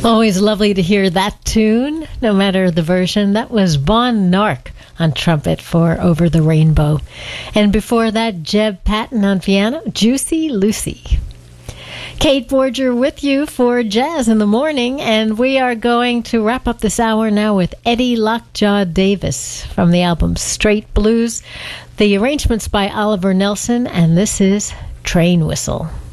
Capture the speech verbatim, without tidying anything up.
Always lovely to hear that tune, no matter the version. That was Bon Nark on trumpet for Over the Rainbow. And before that, Jeb Patton on piano, Juicy Lucy. Kate Borger with you for Jazz in the Morning, and we are going to wrap up this hour now with Eddie Lockjaw Davis from the album Straight Blues. The arrangement's by Oliver Nelson, and this is Train Whistle.